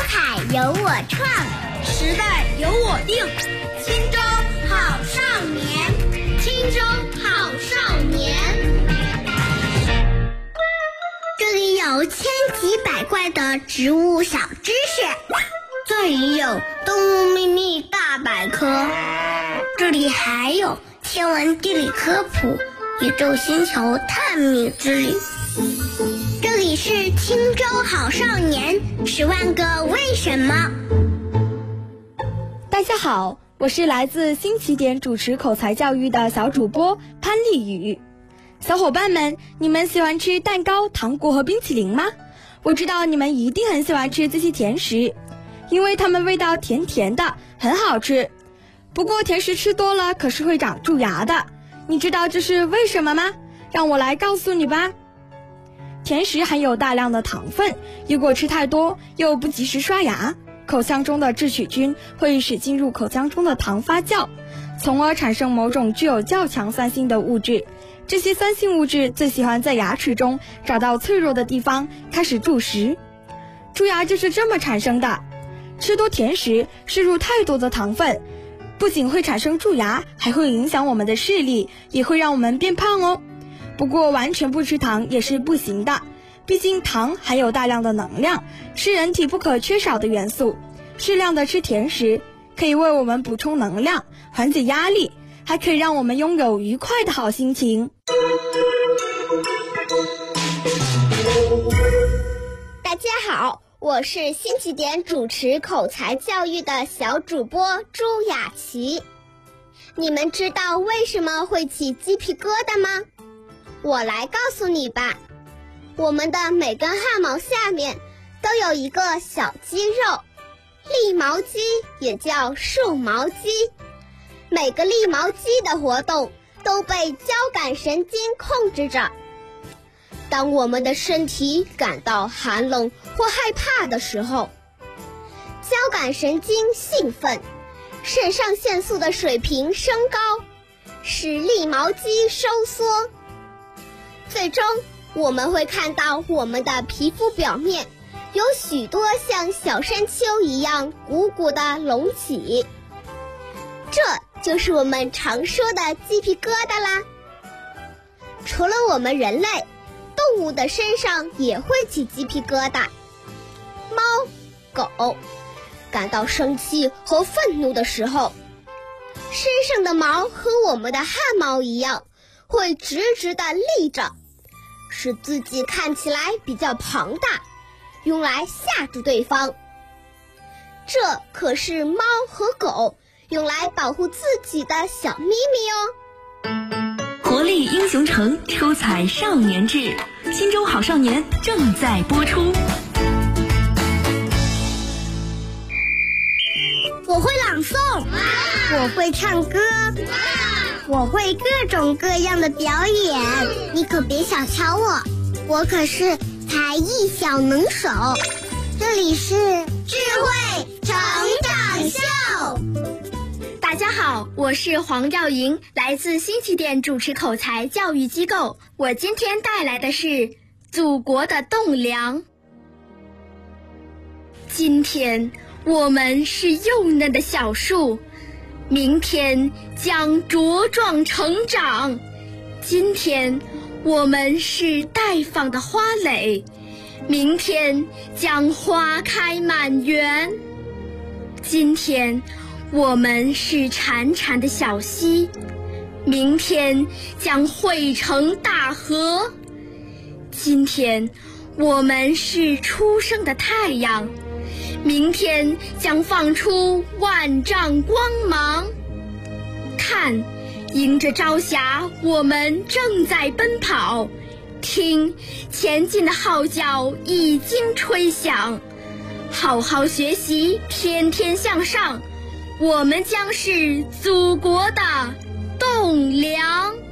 彩由我创， 时代由我定。青州好少年， 青州好少年。这里有千奇百怪的植物小知识，这里有动物秘密大百科，这里还有天文地理科普、宇宙星球探秘之旅。这里是青州好少年，10万个为什么。 大家好，我是来自新起点主持口才教育的小主播潘丽宇。小伙伴们，你们喜欢吃蛋糕、糖果和冰淇淋吗？我知道你们一定很喜欢吃这些甜食，因为它们味道甜甜的，很好吃。不过甜食吃多了可是会长蛀牙的，你知道这是为什么吗？让我来告诉你吧。甜食含有大量的糖分，如果吃太多又不及时刷牙，口腔中的致曲菌会使进入口腔中的糖发酵，从而产生某种具有较强酸性的物质。这些酸性物质最喜欢在牙齿中找到脆弱的地方，开始蛀食。蛀牙就是这么产生的。吃多甜食，摄入太多的糖分，不仅会产生蛀牙，还会影响我们的视力，也会让我们变胖哦。不过完全不吃糖也是不行的，毕竟糖含有大量的能量，是人体不可缺少的元素。适量的吃甜食，可以为我们补充能量，缓解压力，还可以让我们拥有愉快的好心情。 大家好，我是新起点主持口才教育的小主播朱雅琪。你们知道为什么会起鸡皮疙瘩吗？我来告诉你吧。我们的每根汗毛下面都有一个小肌肉，立毛肌也叫竖毛肌。每个立毛肌的活动都被交感神经控制着。当我们的身体感到寒冷或害怕的时候，交感神经兴奋，肾上腺素的水平升高，使立毛肌收缩。最终我们会看到我们的皮肤表面有许多像小山丘一样鼓鼓的隆起，这就是我们常说的鸡皮疙瘩啦。除了我们人类，动物的身上也会起鸡皮疙瘩。猫、狗感到生气和愤怒的时候，身上的毛和我们的汗毛一样，会直直地立着，使自己看起来比较庞大，用来吓住对方。这可是猫和狗用来保护自己的小秘密哦。 活力英雄城，出彩少年志，青州好少年正在播出。 我会朗诵，我会唱歌，我会各种各样的表演，你可别小瞧我，我可是才艺小能手。这里是智慧成长秀。 大家好，我是黄兆莹，来自新起点主持口才教育机构。我今天带来的是祖国的栋梁。今天我们是幼嫩的小树，明天将茁壮成长。今天我们是待放的花蕾，明天将花开满园。今天我们是潺潺的小溪，明天将汇成大河。今天我们是初升的太阳，明天将放出万丈光芒。看，迎着朝霞，我们正在奔跑。听，前进的号角已经吹响。好好学习，天天向上，我们将是祖国的栋梁。